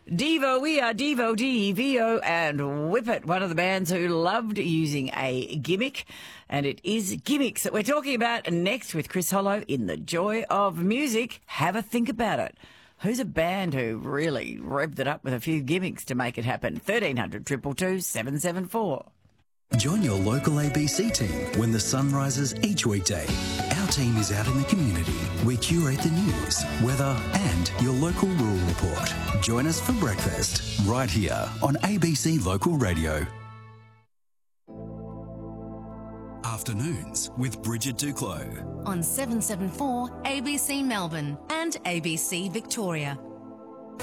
Devo, we are Devo, D-E-V-O, and Whippet, one of the bands who loved using a gimmick. And it is gimmicks that we're talking about next with Chris Hollow in The Joy of Music. Have a think about it. Who's a band who really revved it up with a few gimmicks to make it happen? 1300 222 774. Join your local ABC team when the sun rises each weekday. Our team is out in the community. We curate the news, weather and your local rural report. Join us for breakfast right here on ABC Local Radio. Afternoons with Bridget Duclos on 774 ABC Melbourne and ABC Victoria.